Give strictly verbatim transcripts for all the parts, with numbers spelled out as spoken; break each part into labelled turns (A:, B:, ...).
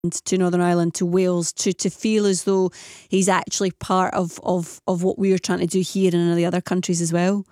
A: to Northern Ireland, to Wales, to, to feel as though he's actually part of, of, of what we're trying to do here and in the other countries as well?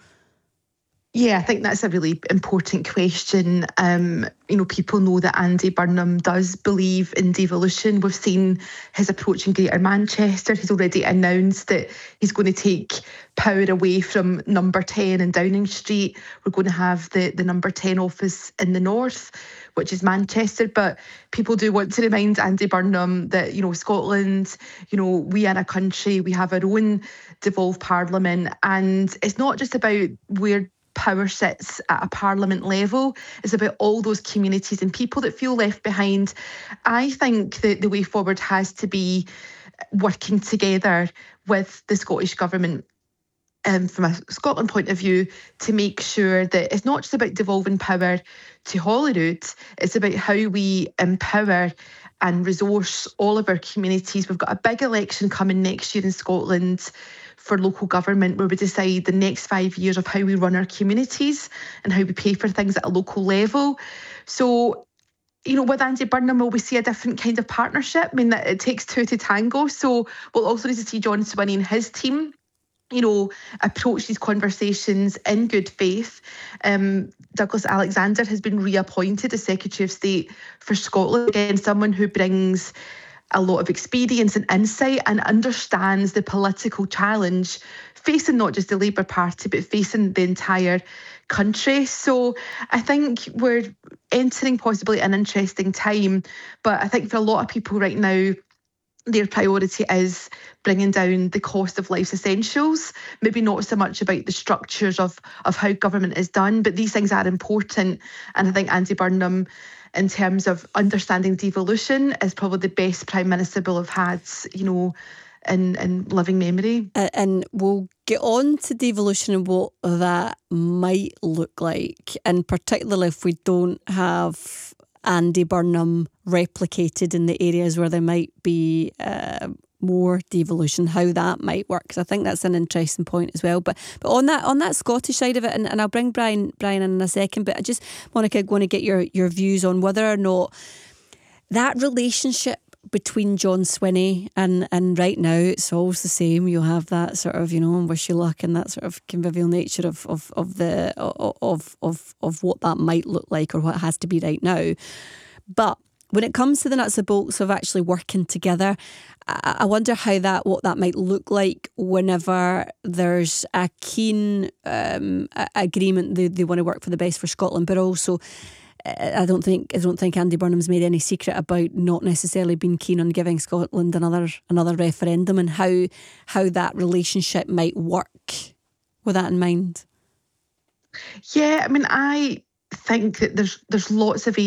B: Yeah, I think that's a really important question. Um, you know, people know that Andy Burnham does believe in devolution. We've seen his approach in Greater Manchester. He's already announced that he's going to take power away from Number ten in Downing Street. We're going to have the, the Number ten office in the north, which is Manchester. But people do want to remind Andy Burnham that, you know, Scotland, you know, we are a country, we have our own devolved parliament. And it's not just about where power sits at a parliament level. It's about all those communities and people that feel left behind. I think that the way forward has to be working together with the Scottish Government, um, from a Scotland point of view, to make sure that it's not just about devolving power to Holyrood, it's about how we empower and resource all of our communities. We've got a big election coming next year in Scotland for local government, where we decide the next five years of how we run our communities and how we pay for things at a local level. So, you know, with Andy Burnham, will we see a different kind of partnership? I mean, that it takes two to tango. So we'll also need to see John Swinney and his team, you know, approach these conversations in good faith. Um, Douglas Alexander has been reappointed as Secretary of State for Scotland. Again, someone who brings a lot of experience and insight and understands the political challenge facing not just the Labour Party, but facing the entire country. So I think we're entering possibly an interesting time. But I think for a lot of people right now, their priority is bringing down the cost of life's essentials. Maybe not so much about the structures of, of how government is done, but these things are important. And I think Andy Burnham, in terms of understanding devolution, is probably the best Prime Minister we'll have had, you know, in, in living memory.
A: Uh, and we'll get on to devolution and what that might look like, and particularly if we don't have Andy Burnham replicated in the areas where there might be uh, more devolution, how that might work, because I think that's an interesting point as well. But but on that on that Scottish side of it, and, and I'll bring Brian Brian in, in a second, but I just want to want to get your, your views on whether or not that relationship between John Swinney and and right now it's always the same. You have that sort of, you know, wish you luck and that sort of convivial nature of of of the of of of what that might look like or what it has to be right now. But when it comes to the nuts and bolts of actually working together, I, I wonder how that what that might look like whenever there's a keen um, a- agreement they they want to work for the best for Scotland, but also I don't think I don't think Andy Burnham's made any secret about not necessarily being keen on giving Scotland another another referendum, and how how that relationship might work with that in mind.
B: Yeah, I mean, I think that there's there's lots of